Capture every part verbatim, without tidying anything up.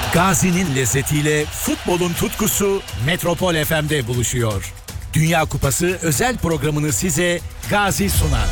Gazi'nin lezzetiyle futbolun tutkusu Metropol F M'de buluşuyor. Dünya Kupası özel programını size Gazi sunar.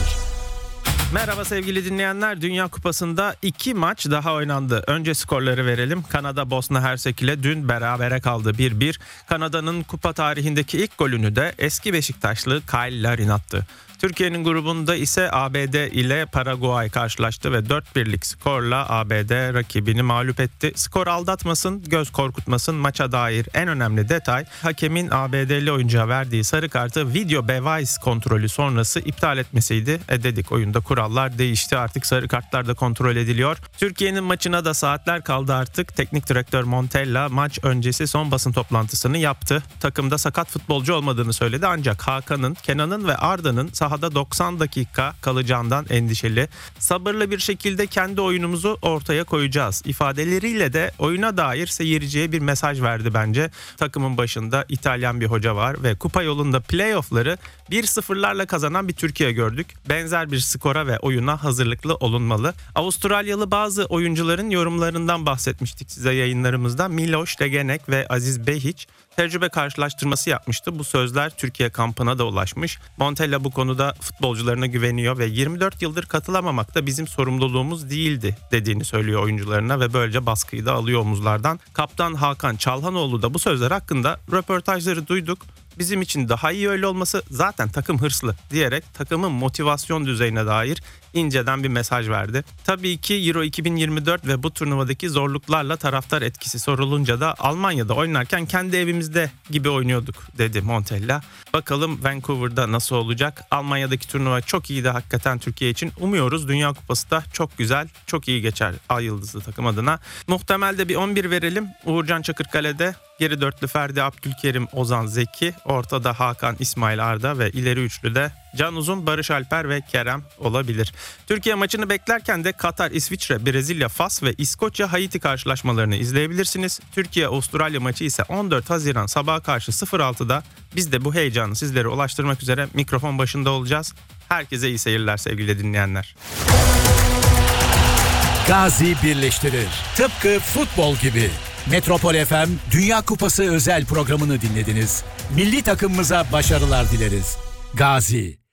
Merhaba sevgili dinleyenler. Dünya Kupası'nda iki maç daha oynandı. Önce skorları verelim. Kanada Bosna Hersek ile dün berabere kaldı bir bir. Kanada'nın kupa tarihindeki ilk golünü de eski Beşiktaşlı Kyle Larin attı. Türkiye'nin grubunda ise A B D ile Paraguay karşılaştı ve dört birlik skorla A B D rakibini mağlup etti. Skor aldatmasın, göz korkutmasın. Maça dair en önemli detay, hakemin A B D'li oyuncuya verdiği sarı kartı video bevice kontrolü sonrası iptal etmesiydi. E dedik, oyunda kurallar değişti, artık sarı kartlar da kontrol ediliyor. Türkiye'nin maçına da saatler kaldı artık. Teknik direktör Montella maç öncesi son basın toplantısını yaptı. Takımda sakat futbolcu olmadığını söyledi, ancak Hakan'ın, Kenan'ın ve Arda'nın sahada doksan dakika kalacağından endişeli. Sabırlı bir şekilde kendi oyunumuzu ortaya koyacağız ifadeleriyle de oyuna dair seyirciye bir mesaj verdi bence. Takımın başında İtalyan bir hoca var ve kupa yolunda playoff'ları bir sıfırlarla kazanan bir Türkiye gördük. Benzer bir skora ve oyuna hazırlıklı olunmalı. Avustralyalı bazı oyuncuların yorumlarından bahsetmiştik size yayınlarımızda. Miloš Degenek ve Aziz Behić tecrübe karşılaştırması yapmıştı. Bu sözler Türkiye kampına da ulaşmış. Montella bu konuda futbolcularına güveniyor ve yirmi dört yıldır katılamamak da bizim sorumluluğumuz değildi dediğini söylüyor oyuncularına ve böylece baskıyı da alıyor omuzlardan. Kaptan Hakan Çalhanoğlu da bu sözler hakkında röportajları duyduk. Bizim için daha iyi öyle olması, zaten takım hırslı diyerek takımın motivasyon düzeyine dair inceden bir mesaj verdi. Tabii ki Euro iki bin yirmi dört ve bu turnuvadaki zorluklarla taraftar etkisi sorulunca da Almanya'da oynarken kendi evimizde gibi oynuyorduk dedi Montella. Bakalım Vancouver'da nasıl olacak? Almanya'daki turnuva çok iyiydi hakikaten Türkiye için. Umuyoruz Dünya Kupası da çok güzel, çok iyi geçer Ay Yıldızlı takım adına. Muhtemelde bir on bir verelim. Uğurcan Çakırkale'de, geri dörtlü Ferdi, Abdülkerim, Ozan, Zeki, ortada Hakan, İsmail, Arda ve ileri üçlüde Can Uzun, Barış Alper ve Kerem olabilir. Türkiye maçını beklerken de Katar, İsviçre, Brezilya, Fas ve İskoçya, Haiti karşılaşmalarını izleyebilirsiniz. Türkiye-Avustralya maçı ise on dört Haziran sabaha karşı sıfır altıda. Biz de bu heyecanı sizlere ulaştırmak üzere mikrofon başında olacağız. Herkese iyi seyirler sevgili dinleyenler. Gazi birleştirir. Tıpkı futbol gibi. Metropol F M Dünya Kupası özel programını dinlediniz. Milli takımımıza başarılar dileriz. Gazi.